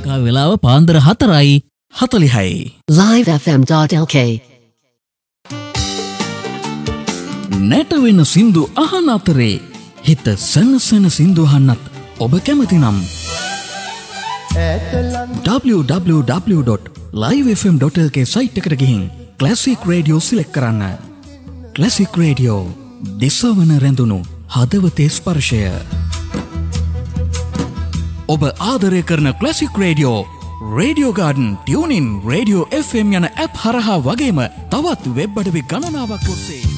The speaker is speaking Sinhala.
ලංකා වෙලාව පාන්දර 4:40. livefm.lk නැටවෙන සින්දු අහන අතරේ හිත සනසන සින්දු අහන්නත් ඔබ කැමති නම් www.livefm.lk සයිට් එකට ගිහින් ක්ලාසික් රේඩියෝ සිලෙක්ට් කරන්න. ක්ලාසික් රේඩියෝ දිසවන රැඳුණු හදවතේ ස්පර්ශය. ඔබ ආදරය කරන classic radio, radio garden, tuning, radio FM යන ඇප් හරහා වගේම තවත් වෙබ් අඩවි ගණනාවක් ඔස්සේ